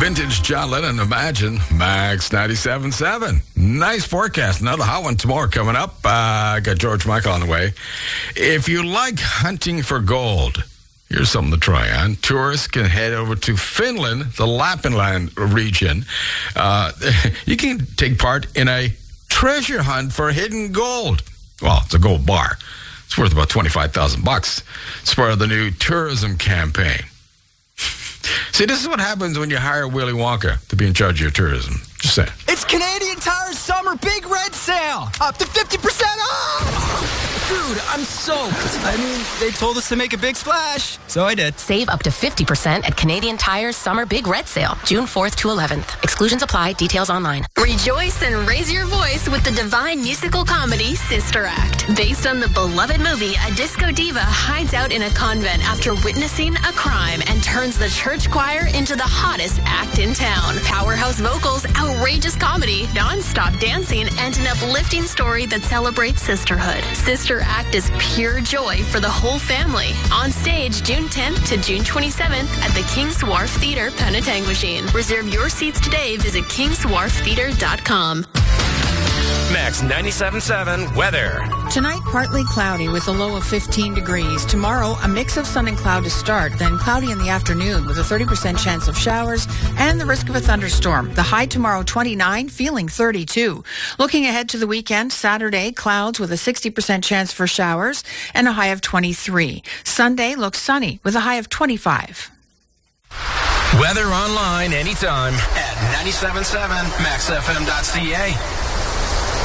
Vintage John Lennon, Imagine, Max 97.7. Nice forecast. Another hot one tomorrow coming up. Got George Michael on the way. If you like hunting for gold, here's something to try on. Tourists can head over to Finland, the Lapland region. You can take part in a treasure hunt for hidden gold. Well, it's a gold bar. It's worth about $25,000. It's part of the new tourism campaign. See, this is what happens when you hire Willy Wonka to be in charge of your tourism. Just saying. It's Canadian Tire's summer big red sale. Up to 50% off. Dude, I'm soaked. I mean, they told us to make a big splash, so I did. Save up to 50% at Canadian Tire's summer big red sale, June 4th to 11th. Exclusions apply. Details online. Rejoice and raise your voice with the divine musical comedy Sister Act. Based on the beloved movie, a disco diva hides out in a convent after witnessing a crime and turns the church choir into the hottest act in town. Powerhouse vocals, outrageous comedy, non-stop dancing, and an uplifting story that celebrates sisterhood. Sister Act is pure joy for the whole family. On stage June 10th to June 27th at the King's Wharf Theatre, Penetanguishene. Reserve your seats today. Visit kingswharftheatre.com. Max 97.7 weather. Tonight, partly cloudy with a low of 15 degrees. Tomorrow, a mix of sun and cloud to start, then cloudy in the afternoon with a 30% chance of showers and the risk of a thunderstorm. The high tomorrow, 29, feeling 32. Looking ahead to the weekend, Saturday, clouds with a 60% chance for showers and a high of 23. Sunday looks sunny with a high of 25. Weather online anytime at 97.7 maxfm.ca.